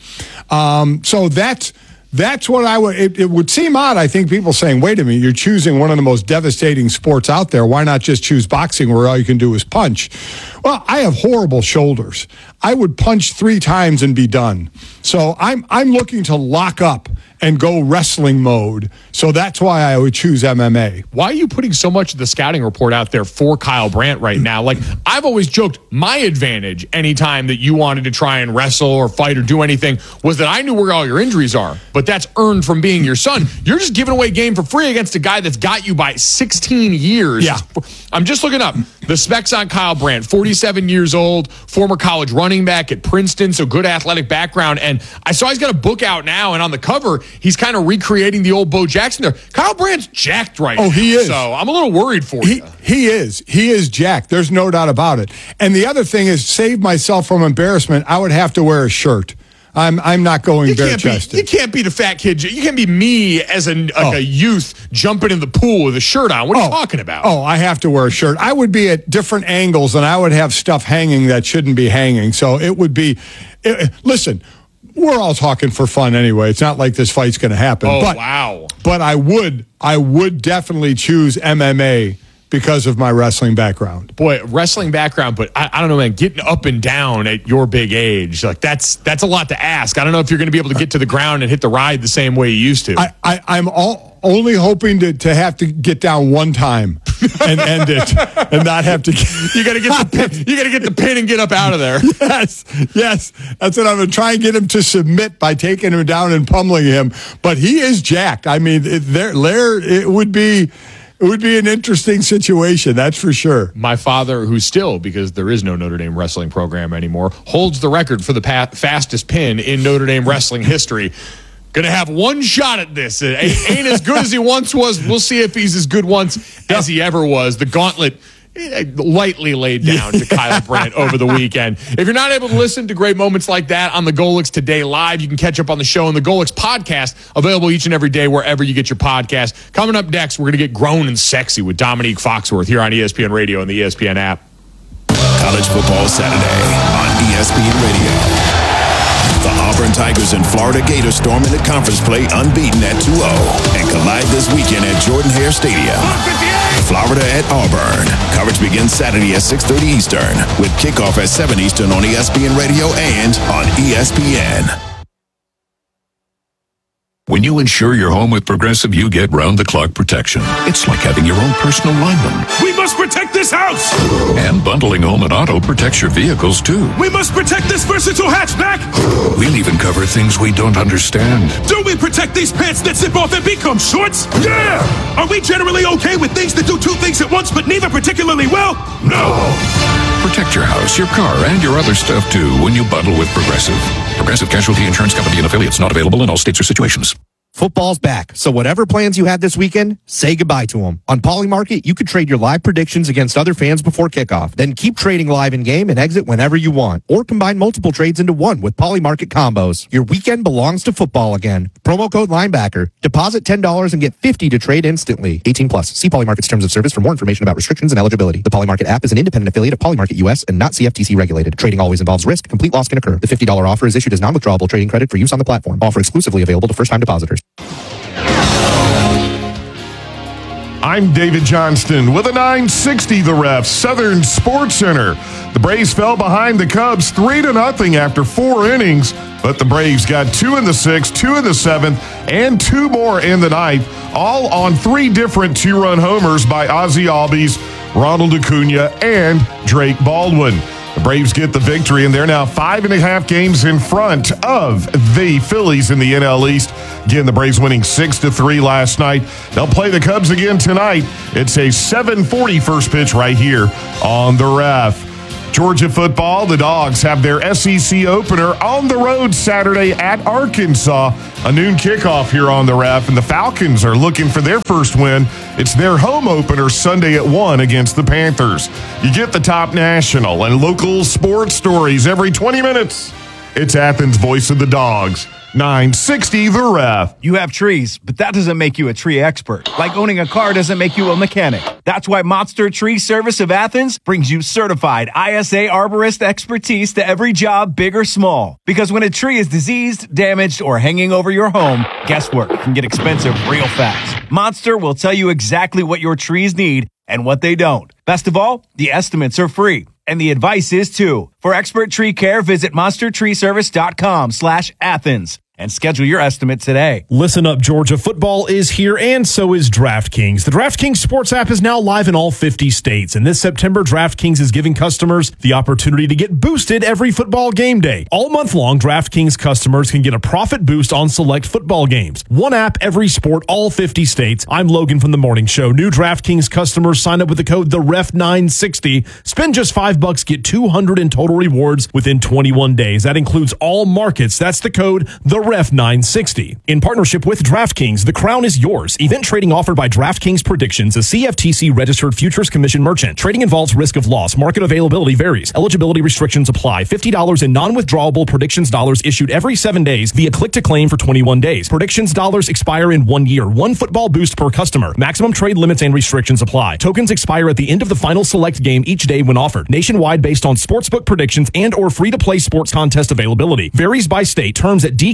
So that's what I would. It would seem odd, I think, people saying, wait a minute, you're choosing one of the most devastating sports out there. Why not just choose boxing where all you can do is punch? Well, I have horrible shoulders. I would punch 3 times and be done. So I'm looking to lock up and go wrestling mode. So that's why I would choose MMA. Why are you putting so much of the scouting report out there for Kyle Brandt right now? Like, I've always joked my advantage anytime that you wanted to try and wrestle or fight or do anything was that I knew where all your injuries are. But that's earned from being your son. You're just giving away game for free against a guy that's got you by 16 years. Yeah. I'm just looking up the specs on Kyle Brandt, 47 years old, former college running back at Princeton, so good athletic background. And I saw he's got a book out now, and on the cover, he's kind of recreating the old Bo Jackson there. Kyle Brandt's jacked right now. Oh, he is. So I'm a little worried for you. He is. He is jacked. There's no doubt about it. And the other thing is, save myself from embarrassment, I would have to wear a shirt. I'm not going bare-chested. You can't be the fat kid. You can't be me as a youth jumping in the pool with a shirt on. What are you talking about? Oh, I have to wear a shirt. I would be at different angles, and I would have stuff hanging that shouldn't be hanging. So it would be listen, we're all talking for fun anyway. It's not like this fight's going to happen. Oh, wow. But I would definitely choose MMA because of my wrestling background. Boy, wrestling background, but I don't know, man, getting up and down at your big age, like that's a lot to ask. I don't know if you're going to be able to get to the ground and hit the ride the same way you used to. I'm only hoping to have to get down one time and end it and not have to. You got to get the pin and get up out of there. Yes. That's what I'm going to try and get him to submit by taking him down and pummeling him. But he is jacked. I mean, it would be. It would be an interesting situation, that's for sure. My father, who still, because there is no Notre Dame wrestling program anymore, holds the record for the fastest pin in Notre Dame wrestling history. Going to have one shot at this. It ain't as good as he once was. We'll see if he's as good once as he ever was. The gauntlet lightly laid down to Kyle Brandt over the weekend. If you're not able to listen to great moments like that on the Golix Today Live, you can catch up on the show on the Golix podcast, available each and every day wherever you get your podcast. Coming up next, we're going to get grown and sexy with Dominique Foxworth here on ESPN Radio and the ESPN app. College Football Saturday on ESPN Radio. The Auburn Tigers and Florida Gators storm into conference play unbeaten at 2-0 and collide this weekend at Jordan-Hare Stadium. Florida at Auburn. Coverage begins Saturday at 6:30 Eastern with kickoff at 7 Eastern on ESPN Radio and on ESPN. When you insure your home with Progressive, you get round-the-clock protection. It's like having your own personal lineman. We must protect this house! And bundling home and auto protects your vehicles, too. We must protect this versatile hatchback! We'll even cover things we don't understand. Do we protect these pants that zip off and become shorts? Yeah! Are we generally okay with things that do 2 things at once but neither particularly well? No! protect your house, your car, and your other stuff too when you bundle with Progressive. Progressive Casualty Insurance Company and affiliates, not available in all states or situations. Football's back, so whatever plans you had this weekend, say goodbye to them. On Polymarket, you could trade your live predictions against other fans before kickoff. Then keep trading live in-game and exit whenever you want. Or combine multiple trades into one with Polymarket combos. Your weekend belongs to football again. Promo code Linebacker. Deposit $10 and get $50 to trade instantly. 18 plus. See Polymarket's terms of service for more information about restrictions and eligibility. The Polymarket app is an independent affiliate of Polymarket US and not CFTC regulated. Trading always involves risk. Complete loss can occur. The $50 offer is issued as non-withdrawable trading credit for use on the platform. Offer exclusively available to first-time depositors. I'm David Johnston with a 960 The Ref, Southern Sports Center. The Braves fell behind the Cubs 3-0 after 4 innings, but the Braves got 2 in the 6th, 2 in the 7th, and 2 more in the 9th, all on 3 different 2-run homers by Ozzie Albies, Ronald Acuna, and Drake Baldwin. The Braves get the victory, and they're now 5.5 games in front of the Phillies in the NL East. Again, the Braves winning 6-3 last night. They'll play the Cubs again tonight. It's a 7:40 first pitch right here on the Ref. Georgia football, the Dogs have their SEC opener on the road Saturday at Arkansas. A noon kickoff here on the Ref, and the Falcons are looking for their first win. It's their home opener Sunday at 1 against the Panthers. You get the top national and local sports stories every 20 minutes. It's Athens' Voice of the Dogs. 960 The Ref. You have trees, but that doesn't make you a tree expert. Like owning a car doesn't make you a mechanic. That's why Monster Tree Service of Athens brings you certified ISA arborist expertise to every job, big or small. Because when a tree is diseased, damaged, or hanging over your home, guesswork can get expensive real fast. Monster will tell you exactly what your trees need and what they don't. Best of all, the estimates are free. And the advice is too. For expert tree care, visit monstertreeservice.com/Athens and schedule your estimate today. Listen up, Georgia. Football is here, and so is DraftKings. The DraftKings Sports app is now live in all 50 states, and this September, DraftKings is giving customers the opportunity to get boosted every football game day. All month long, DraftKings customers can get a profit boost on select football games. One app, every sport, all 50 states. I'm Logan from The Morning Show. New DraftKings customers sign up with the code THEREF960. Spend just $5, get $200 in total rewards within 21 days. That includes all markets. That's the code THEREF960. In partnership with DraftKings, the crown is yours. Event trading offered by DraftKings Predictions, a CFTC registered futures commission merchant. Trading involves risk of loss. Market availability varies. Eligibility restrictions apply. $50 in non-withdrawable predictions dollars issued every 7 days via click to claim for 21 days. Predictions dollars expire in 1 year. One football boost per customer. Maximum trade limits and restrictions apply. Tokens expire at the end of the final select game each day when offered. Nationwide based on sportsbook predictions and or free-to-play sports contest availability. Varies by state. Terms at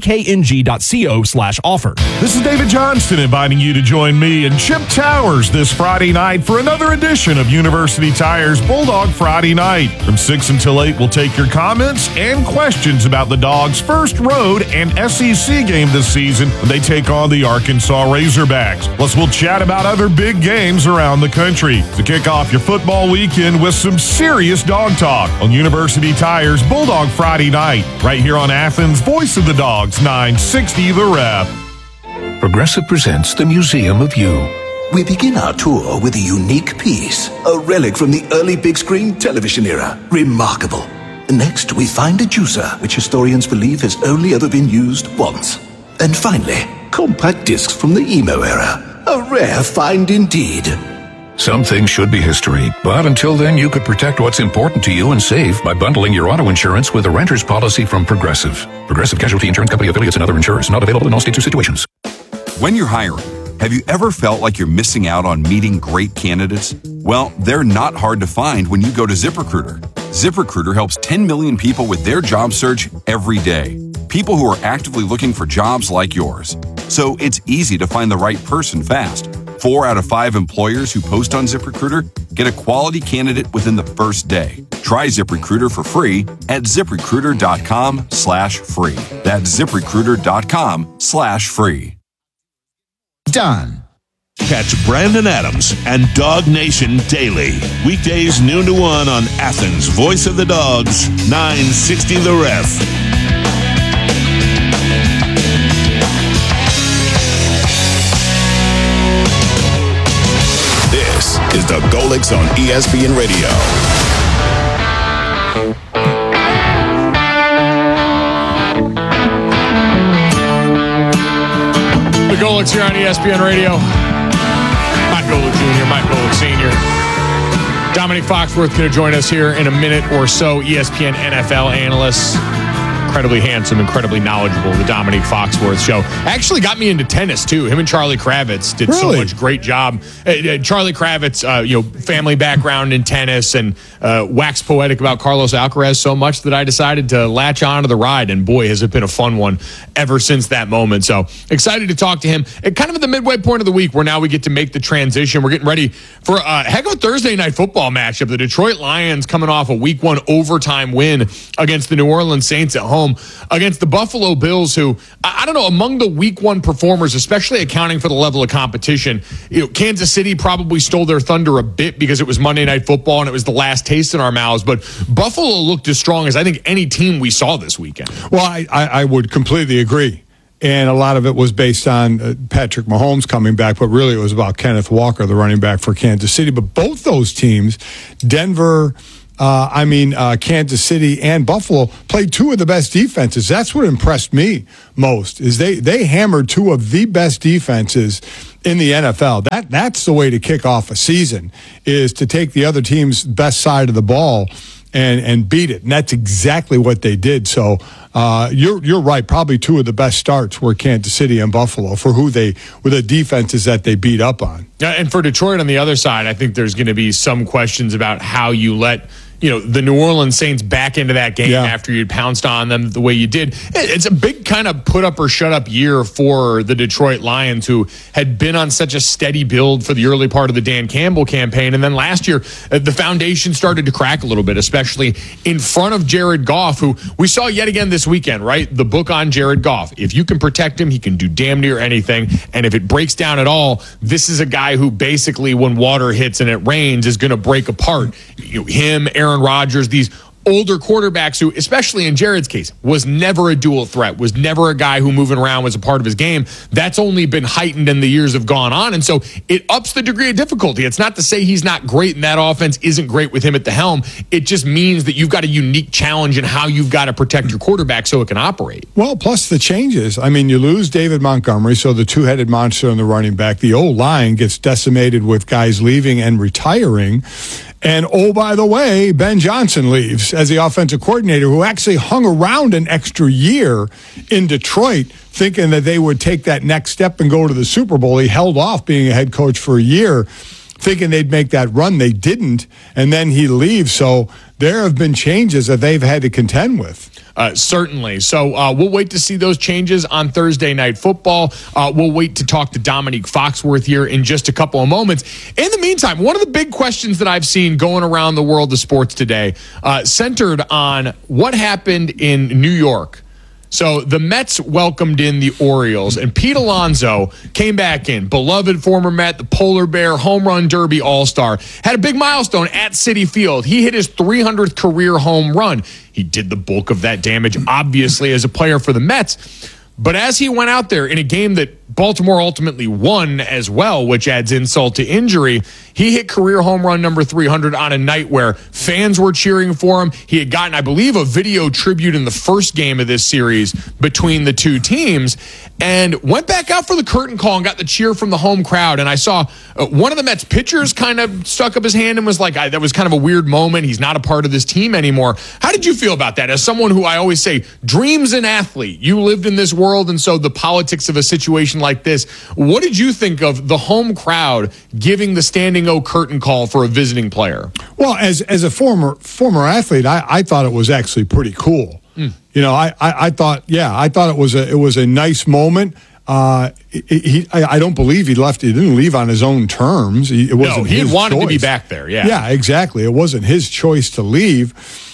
dkng.co/offer. This is David Johnston inviting you to join me and Chip Towers this Friday night for another edition of University Tire's Bulldog Friday Night. From 6 until 8, we'll take your comments and questions about the Dogs' first road and SEC game this season when they take on the Arkansas Razorbacks. Plus, we'll chat about other big games around the country to kick off your football weekend with some serious dog talk on University Tire's Bulldog Friday Night, right here on Athens' Voice of the Dogs, 960 The Ref. Progressive presents the Museum of You. We begin our tour with a unique piece, a relic from the early big screen television era. Remarkable. Next, we find a juicer, which historians believe has only ever been used once. And finally, compact discs from the emo era. A rare find indeed. Some things should be history, but until then, you could protect what's important to you and save by bundling your auto insurance with a renter's policy from Progressive. Progressive Casualty Insurance Company affiliates and other insurers. Not available in all states or situations. When you're hiring, have you ever felt like you're missing out on meeting great candidates? Well, they're not hard to find when you go to ZipRecruiter. ZipRecruiter helps 10 million people with their job search every day. People who are actively looking for jobs like yours. So it's easy to find the right person fast. 4 out of 5 employers who post on ZipRecruiter get a quality candidate within the first day. Try ZipRecruiter for free at ZipRecruiter.com/free. That's ZipRecruiter.com/free. Done. Catch Brandon Adams and Dog Nation daily. Weekdays noon to 1 on Athens' Voice of the Dogs, 960 The Ref. This is the Golix on ESPN Radio. The Golics here on ESPN Radio. Mike Golic Jr., Mike Golic Sr. Dominique Foxworth going to join us here in a minute or so. ESPN NFL analyst. Incredibly handsome, incredibly knowledgeable, the Dominique Foxworth Show. Actually got me into tennis, too. Him and Charlie Kravitz did so much great job. Charlie Kravitz, family background in tennis and waxed poetic about Carlos Alcaraz so much that I decided to latch on to the ride. And boy, has it been a fun one ever since that moment. So excited to talk to him. And kind of at the midway point of the week where now we get to make the transition. We're getting ready for a heck of a Thursday night football matchup. The Detroit Lions coming off a week 1 overtime win against the New Orleans Saints at home. Against the Buffalo Bills, who, I don't know, among the week 1 performers, especially accounting for the level of competition, Kansas City probably stole their thunder a bit because it was Monday Night Football and it was the last taste in our mouths. But Buffalo looked as strong as I think any team we saw this weekend. Well, I would completely agree. And a lot of it was based on Patrick Mahomes coming back, but really it was about Kenneth Walker, the running back for Kansas City. But both those teams, Denver, Kansas City and Buffalo, played 2 of the best defenses. That's what impressed me most, is they hammered 2 of the best defenses in the NFL. That's the way to kick off a season, is to take the other team's best side of the ball and beat it. And that's exactly what they did. So you're right. Probably 2 of the best starts were Kansas City and Buffalo for who they were, the defenses that they beat up on. And for Detroit on the other side, I think there's going to be some questions about how you let the New Orleans Saints back into that game after you'd pounced on them the way you did. It's a big kind of put up or shut up year for the Detroit Lions, who had been on such a steady build for the early part of the Dan Campbell campaign. And then last year, the foundation started to crack a little bit, especially in front of Jared Goff, who we saw yet again this weekend, right? The book on Jared Goff. If you can protect him, he can do damn near anything. And if it breaks down at all, this is a guy who basically, when water hits and it rains, is going to break apart. Him, Aaron Rodgers, these older quarterbacks who, especially in Jared's case, was never a dual threat, was never a guy who moving around was a part of his game. That's only been heightened and the years have gone on. And so it ups the degree of difficulty. It's not to say he's not great and that offense isn't great with him at the helm. It just means that you've got a unique challenge in how you've got to protect your quarterback so it can operate. Well, plus the changes. I mean, you lose David Montgomery, so the 2-headed monster in the running back. The O-line gets decimated with guys leaving and retiring. And, oh, by the way, Ben Johnson leaves as the offensive coordinator, who actually hung around an extra year in Detroit thinking that they would take that next step and go to the Super Bowl. He held off being a head coach for a year, thinking they'd make that run. They didn't, and then he leaves. So there have been changes that they've had to contend with. Certainly. So we'll wait to see those changes on Thursday Night Football. We'll wait to talk to Dominique Foxworth here in just a couple of moments. In the meantime, one of the big questions that I've seen going around the world of sports today centered on what happened in New York. So the Mets welcomed in the Orioles, and Pete Alonso came back in. Beloved former Met, the Polar Bear, Home Run Derby All-Star. Had a big milestone at Citi Field. He hit his 300th career home run. He did the bulk of that damage, obviously, as a player for the Mets. But as he went out there in a game that Baltimore ultimately won as well, which adds insult to injury, he hit career home run number 300 on a night where fans were cheering for him. He had gotten, I believe, a video tribute in the first game of this series between the two teams, and went back out for the curtain call and got the cheer from the home crowd. And I saw one of the Mets pitchers kind of stuck up his hand and was like, that was kind of a weird moment. He's not a part of this team anymore. How did you feel about that? As someone who I always say, dreams an athlete. You lived in this world, and so the politics of a situation like this, what did you think of the home crowd giving the standing O curtain call for a visiting player? Well, as a former athlete, I thought it was actually pretty cool. You know, I thought it was a nice moment. I don't believe he left. He didn't leave on his own terms. It wasn't he his wanted choice. to be back there. Yeah, exactly. It wasn't his choice to leave.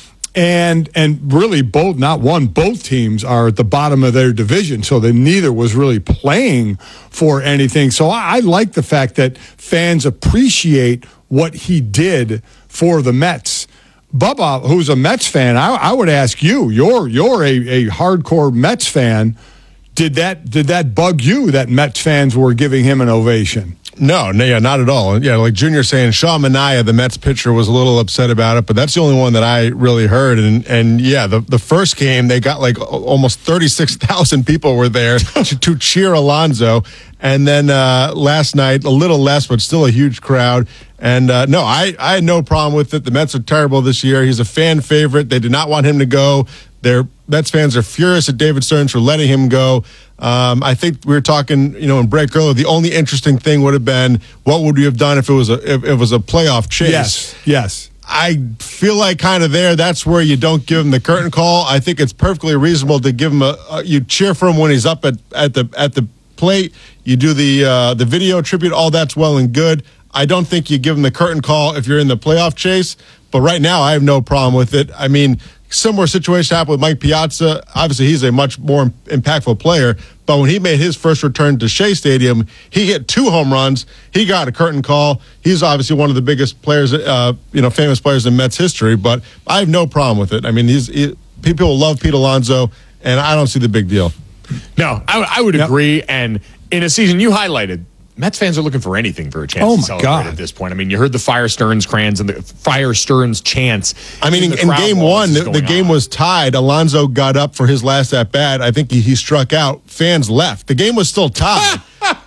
And really both teams are at the bottom of their division, so that neither was really playing for anything. So I like the fact that fans appreciate what he did for the Mets. Bubba, who's a Mets fan, I would ask you, you're a hardcore Mets fan. Did that bug you that Mets fans were giving him an ovation? No, not at all. Yeah, like Junior saying, Sean Manaea, the Mets pitcher, was a little upset about it, but that's the only one that I really heard. And yeah, the first game, they got like almost 36,000 people were there to cheer Alonso. And then last night, a little less, but still a huge crowd. And no, I had no problem with it. The Mets are terrible this year. He's a fan favorite. They did not want him to go. Their Mets fans are furious at David Stearns for letting him go. I think we were talking, in break earlier. The only interesting thing would have been, what would you have done if it was a playoff chase? Yes. I feel like kind of there. That's where you don't give him the curtain call. I think it's perfectly reasonable to give him you cheer for him when he's up at the plate. You do the video tribute. All that's well and good. I don't think you give him the curtain call if you're in the playoff chase. But right now, I have no problem with it. I mean, similar situation happened with Mike Piazza. Obviously, he's a much more impactful player. But when he made his first return to Shea Stadium, he hit 2 home runs. He got a curtain call. He's obviously one of the biggest players, famous players in Mets history. But I have no problem with it. I mean, people love Pete Alonso, and I don't see the big deal. No, I would agree. And in a season you highlighted, Mets fans are looking for anything for a chance to celebrate at this point. I mean, you heard the Fire Stearns chants and the Fire Stearns chants. I mean, in game one, the game was tied. Alonso got up for his last at bat. I think he struck out. Fans left. The game was still tied,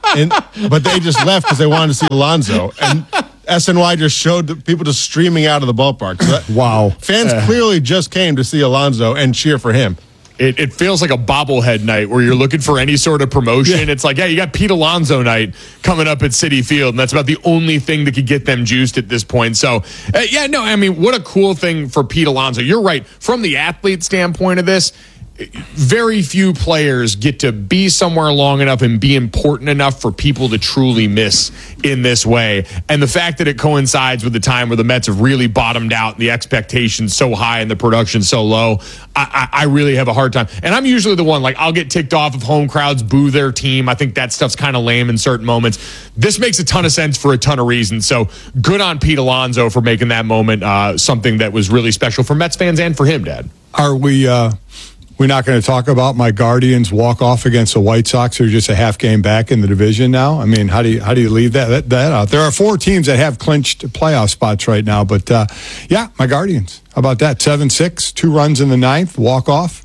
but they just left because they wanted to see Alonso. And SNY just showed the people just streaming out of the ballpark. So wow. Fans clearly just came to see Alonso and cheer for him. It feels like a bobblehead night where you're looking for any sort of promotion. Yeah. It's like, you got Pete Alonso night coming up at Citi Field, and that's about the only thing that could get them juiced at this point. So, what a cool thing for Pete Alonso. You're right. From the athlete standpoint of this, very few players get to be somewhere long enough and be important enough for people to truly miss in this way. And the fact that it coincides with the time where the Mets have really bottomed out and the expectations so high and the production so low, I really have a hard time. And I'm usually the one, I'll get ticked off if home crowds boo their team. I think that stuff's kind of lame in certain moments. This makes a ton of sense for a ton of reasons. So good on Pete Alonso for making that moment something that was really special for Mets fans and for him, Dad. Are we're not going to talk about my Guardians walk-off against the White Sox, who are just a half game back in the division now. I mean, how do you leave that out? There are 4 teams that have clinched playoff spots right now, but my Guardians. How about that? 7-6, 2 runs in the 9th, walk-off.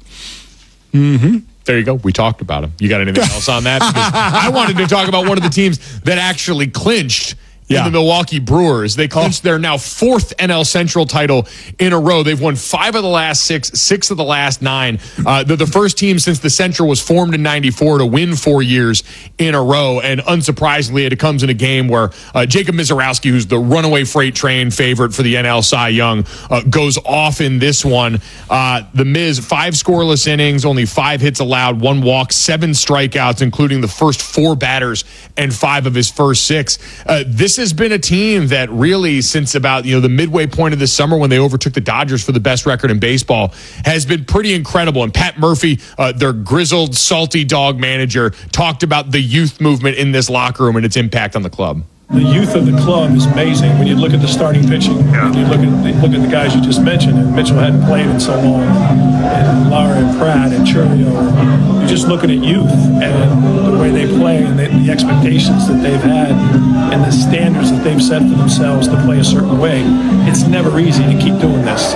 Mm-hmm. There you go. We talked about him. You got anything else on that? Because I wanted to talk about one of the teams that actually clinched in the Milwaukee Brewers. They clinched their now 4th NL Central title in a row. They've won 5 of the last 6 of the last 9. They're the first team since the Central was formed in 94 to win 4 years in a row. And unsurprisingly, it comes in a game where Jacob Misiorowski, who's the runaway freight train favorite for the NL Cy Young, goes off in this one. The Miz, 5 scoreless innings, only 5 hits allowed, 1 walk, 7 strikeouts, including the first 4 batters and 5 of his first 6. This has been a team that really, since about the midway point of this summer when they overtook the Dodgers for the best record in baseball, has been pretty incredible. And Pat Murphy, their grizzled, salty dog manager, talked about the youth movement in this locker room and its impact on the club. The youth of the club is amazing. When you look at the starting pitching, and you look at the guys you just mentioned, and Mitchell hadn't played in so long, and Lara and Pratt and Churio, you're just looking at youth and the way they play and the expectations that they've had and the standards that they've set for themselves to play a certain way. It's never easy to keep doing this.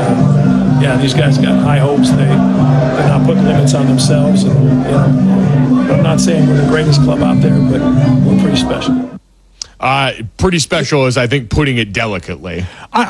And these guys got high hopes. They're not putting limits on themselves. And I'm not saying we're the greatest club out there, but we're pretty special. Pretty special is, I think, putting it delicately.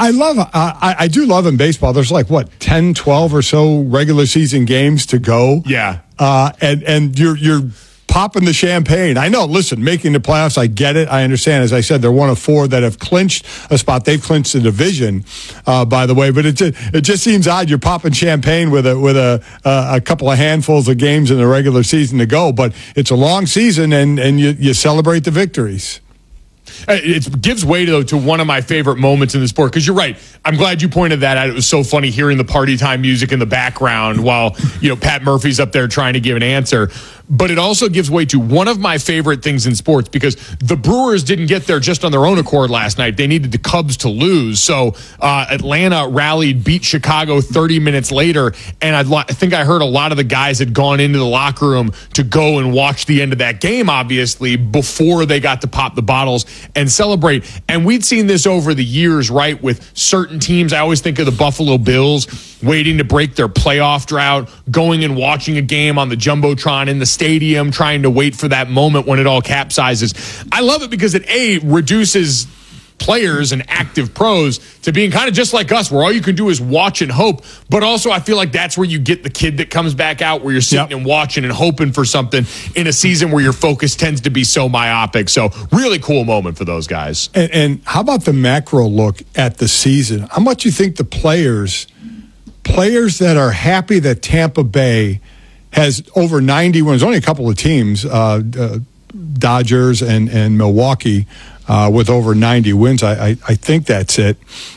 I do love in baseball. There's 10, 12 or so regular season games to go. Yeah. And you're popping the champagne. I know, listen, making the playoffs, I get it. I understand. As I said, they're one of 4 that have clinched a spot. They've clinched the division, by the way. But it just seems odd. You're popping champagne with a couple of handfuls of games in the regular season to go. But it's a long season, and you celebrate the victories. It gives way, though, to one of my favorite moments in the sport, because you're right. I'm glad you pointed that out. It was so funny hearing the party time music in the background while, Pat Murphy's up there trying to give an answer. But it also gives way to one of my favorite things in sports, because the Brewers didn't get there just on their own accord last night. They needed the Cubs to lose. So Atlanta rallied, beat Chicago 30 minutes later, and I think I heard a lot of the guys had gone into the locker room to go and watch the end of that game, obviously, before they got to pop the bottles and celebrate. And we'd seen this over the years, right, with certain teams. I always think of the Buffalo Bills waiting to break their playoff drought, going and watching a game on the Jumbotron in the stadium, trying to wait for that moment when it all capsizes. I love it because it, A, reduces players and active pros to being kind of just like us, where all you can do is watch and hope. But also, I feel like that's where you get the kid that comes back out, where you're sitting and watching and hoping for something in a season where your focus tends to be so myopic. So really cool moment for those guys. And how about the macro look at the season? How much you think the players that are happy that Tampa Bay has over 90 wins, only a couple of teams, Dodgers and Milwaukee, with over 90 wins. I think that's it.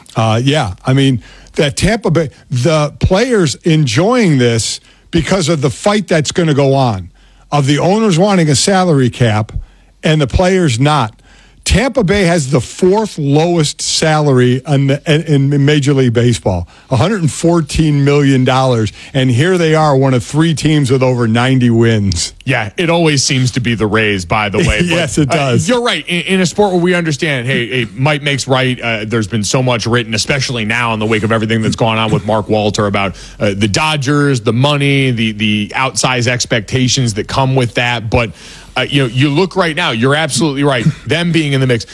That Tampa Bay, the players enjoying this because of the fight that's going to go on, of the owners wanting a salary cap and the players not. Tampa Bay has the fourth lowest salary in Major League Baseball, $114 million. And here they are, one of three teams with over 90 wins. Yeah, it always seems to be the Rays, by the way. Yes, it does. You're right. In a sport where we understand, hey, might makes right, there's been so much written, especially now in the wake of everything that's gone on with Mark Walter about the Dodgers, the money, the outsized expectations that come with that. But you look right now, you're absolutely right. Them being in the mix.